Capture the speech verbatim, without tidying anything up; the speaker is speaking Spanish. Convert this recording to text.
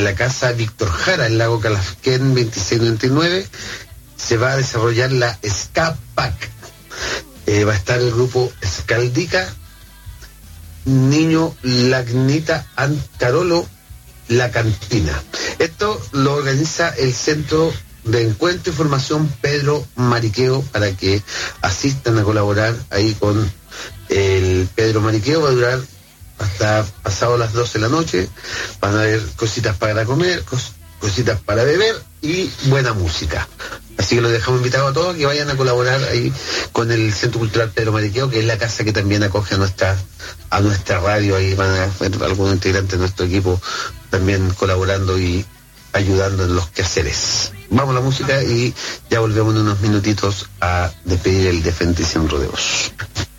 la casa Víctor Jara, en Lago Calafquén veintiséis noventa y nueve, se va a desarrollar la Ska Pack. Eh, va a estar el grupo Scaldica, Niño Lagnita Ancarolo, La Cantina. Esto lo organiza el Centro de Encuentro y Formación Pedro Mariqueo, para que asistan a colaborar ahí con el Pedro Mariqueo. Va a durar hasta pasado las doce de la noche. Van a haber cositas para comer, cos, cositas para beber y buena música. Así que los dejamos invitados a todos a que vayan a colaborar ahí con el Centro Cultural Pedro Mariqueo, que es la casa que también acoge a nuestra a nuestra radio. Ahí van a ver algunos integrantes de nuestro equipo también colaborando y ayudando en los quehaceres. Vamos a la música y ya volvemos en unos minutitos a despedir el De Frente y Sin Rodeos.